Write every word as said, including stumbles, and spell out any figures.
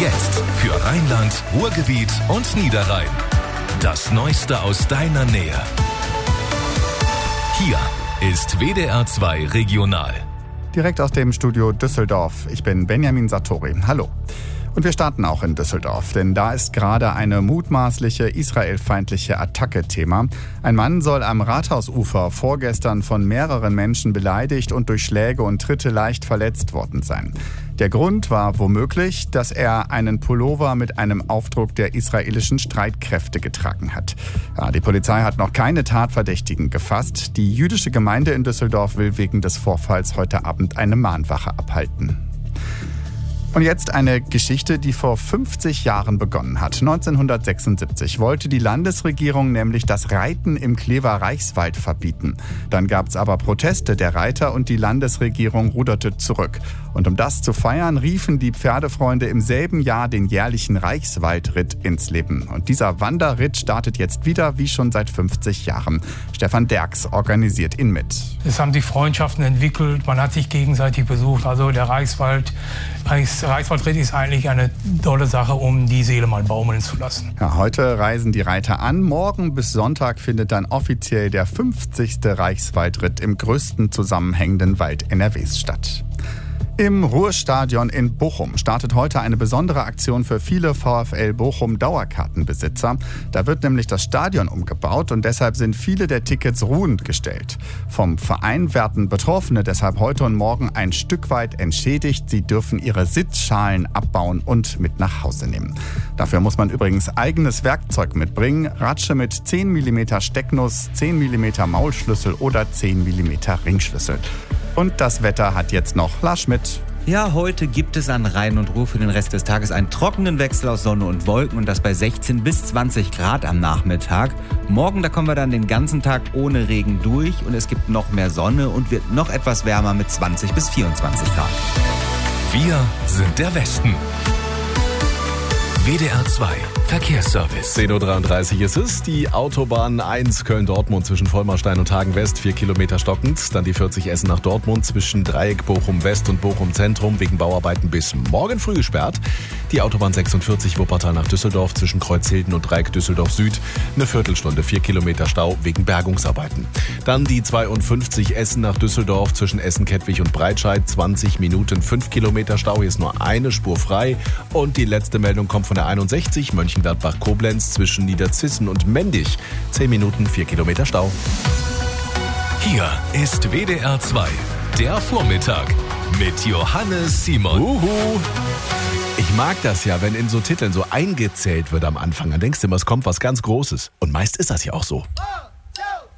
Jetzt für Rheinland, Ruhrgebiet und Niederrhein. Das Neueste aus deiner Nähe. Hier ist W D R zwei Regional. Direkt aus dem Studio Düsseldorf. Ich bin Benjamin Sartori. Hallo. Und wir starten auch in Düsseldorf, denn da ist gerade eine mutmaßliche israelfeindliche Attacke Thema. Ein Mann soll am Rathausufer vorgestern von mehreren Menschen beleidigt und durch Schläge und Tritte leicht verletzt worden sein. Der Grund war womöglich, dass er einen Pullover mit einem Aufdruck der israelischen Streitkräfte getragen hat. Ja, die Polizei hat noch keine Tatverdächtigen gefasst. Die jüdische Gemeinde in Düsseldorf will wegen des Vorfalls heute Abend eine Mahnwache abhalten. Und jetzt eine Geschichte, die vor fünfzig Jahren begonnen hat. neunzehnhundertsechsundsiebzig wollte die Landesregierung nämlich das Reiten im Klever Reichswald verbieten. Dann gab es aber Proteste der Reiter und die Landesregierung ruderte zurück. Und um das zu feiern, riefen die Pferdefreunde im selben Jahr den jährlichen Reichswaldritt ins Leben. Und dieser Wanderritt startet jetzt wieder, wie schon seit fünfzig Jahren. Stefan Derks organisiert ihn mit. Es haben sich Freundschaften entwickelt, man hat sich gegenseitig besucht. Also der Reichswald, Reichs, Reichswaldritt ist eigentlich eine tolle Sache, um die Seele mal baumeln zu lassen. Ja, heute reisen die Reiter an. Morgen bis Sonntag findet dann offiziell der fünfzigste Reichswaldritt im größten zusammenhängenden Wald N R Ws statt. Im Ruhrstadion in Bochum startet heute eine besondere Aktion für viele VfL Bochum Dauerkartenbesitzer. Da wird nämlich das Stadion umgebaut und deshalb sind viele der Tickets ruhend gestellt. Vom Verein werden Betroffene deshalb heute und morgen ein Stück weit entschädigt. Sie dürfen ihre Sitzschalen abbauen und mit nach Hause nehmen. Dafür muss man übrigens eigenes Werkzeug mitbringen. Ratsche mit zehn Millimeter Stecknuss, zehn Millimeter Maulschlüssel oder zehn Millimeter Ringschlüssel. Und das Wetter hat jetzt noch Lars Schmidt. Ja, heute gibt es an Rhein und Ruhr für den Rest des Tages einen trockenen Wechsel aus Sonne und Wolken und das bei sechzehn bis zwanzig Grad am Nachmittag. Morgen, da kommen wir dann den ganzen Tag ohne Regen durch und es gibt noch mehr Sonne und wird noch etwas wärmer mit zwanzig bis vierundzwanzig Grad. Wir sind der Westen. W D R zwei Verkehrsservice. zehn Uhr dreiunddreißig ist es. Die Autobahn eins Köln-Dortmund zwischen Vollmarstein und Hagen-West, vier Kilometer stockend. Dann die vierzig Essen nach Dortmund zwischen Dreieck Bochum-West und Bochum-Zentrum wegen Bauarbeiten bis morgen früh gesperrt. Die Autobahn sechsundvierzig Wuppertal nach Düsseldorf zwischen Kreuzhilden und Dreieck Düsseldorf-Süd. Eine Viertelstunde, vier Kilometer Stau wegen Bergungsarbeiten. Dann die zweiundfünfzig Essen nach Düsseldorf zwischen Essen-Kettwig und Breitscheid. zwanzig Minuten, fünf Kilometer Stau. Hier ist nur eine Spur frei. Und die letzte Meldung kommt von der einundsechzig Mönchengladbach-Koblenz zwischen Niederzissen und Mendig. zehn Minuten, vier Kilometer Stau. Hier ist W D R zwei, der Vormittag mit Johannes Simon. Uhu. Ich mag das ja, wenn in so Titeln so eingezählt wird am Anfang. Dann denkst du immer, es kommt was ganz Großes. Und meist ist das ja auch so.